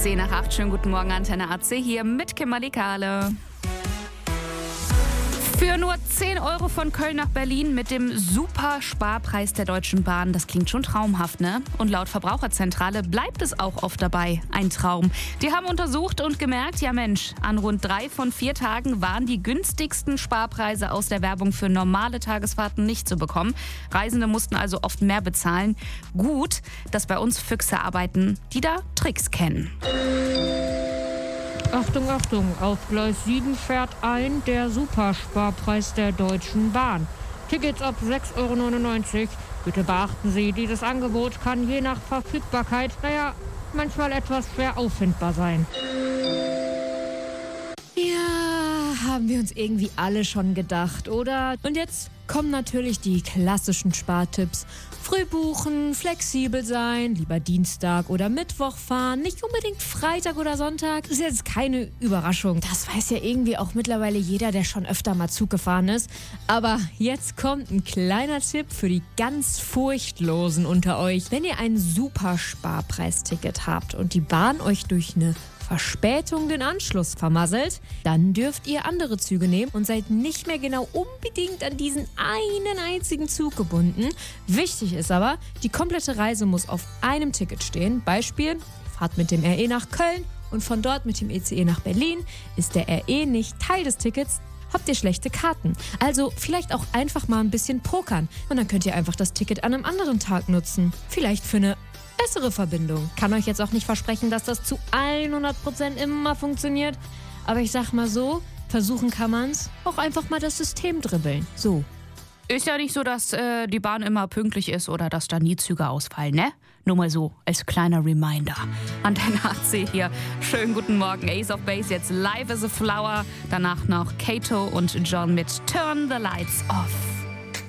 10 nach 8, schönen guten Morgen, Antenne AC hier mit Kimberly Kahle. Für nur 10 Euro von Köln nach Berlin mit dem Super-Sparpreis der Deutschen Bahn. Das klingt schon traumhaft, ne? Und laut Verbraucherzentrale bleibt es auch oft dabei. Ein Traum. Die haben untersucht und gemerkt, ja Mensch, an rund 3 von 4 Tagen waren die günstigsten Sparpreise aus der Werbung für normale Tagesfahrten nicht zu bekommen. Reisende mussten also oft mehr bezahlen. Gut, dass bei uns Füchse arbeiten, die da Tricks kennen. Achtung, Achtung, auf Gleis 7 fährt ein der Supersparpreis der Deutschen Bahn. Tickets ab 6,99 €. Bitte beachten Sie, dieses Angebot kann je nach Verfügbarkeit, manchmal etwas schwer auffindbar sein. Ja, haben wir uns irgendwie alle schon gedacht, oder? Und jetzt kommen natürlich die klassischen Spartipps. Früh buchen, flexibel sein, lieber Dienstag oder Mittwoch fahren, nicht unbedingt Freitag oder Sonntag. Das ist jetzt keine Überraschung. Das weiß ja irgendwie auch mittlerweile jeder, der schon öfter mal Zug gefahren ist. Aber jetzt kommt ein kleiner Tipp für die ganz Furchtlosen unter euch. Wenn ihr ein Supersparpreisticket habt und die Bahn euch durch eine Verspätung den Anschluss vermasselt, dann dürft ihr andere Züge nehmen und seid nicht mehr genau unbedingt an diesen einen einzigen Zug gebunden. Wichtig ist aber, die komplette Reise muss auf einem Ticket stehen. Beispiel, Fahrt mit dem RE nach Köln und von dort mit dem ICE nach Berlin. Ist der RE nicht Teil des Tickets, habt ihr schlechte Karten. Also vielleicht auch einfach mal ein bisschen pokern und dann könnt ihr einfach das Ticket an einem anderen Tag nutzen. Vielleicht für eine bessere Verbindung. Kann euch jetzt auch nicht versprechen, dass das zu 100% immer funktioniert. Aber ich sag mal so, versuchen kann man's. Auch einfach mal das System dribbeln. So. Ist ja nicht so, dass die Bahn immer pünktlich ist oder dass da nie Züge ausfallen, ne? Nur mal so, als kleiner Reminder. Antenne AC hier. Schönen guten Morgen. Ace of Base jetzt live as a Flower. Danach noch Kato und John mit Turn the Lights Off.